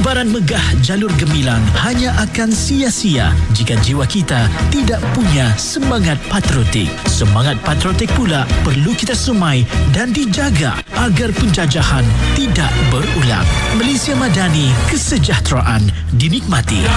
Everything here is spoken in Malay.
Liburan megah jalur gemilang hanya akan sia-sia jika jiwa kita tidak punya semangat patriotik. Semangat patriotik pula perlu kita semai dan dijaga agar penjajahan tidak berulang. Malaysia Madani, kesejahteraan dinikmati.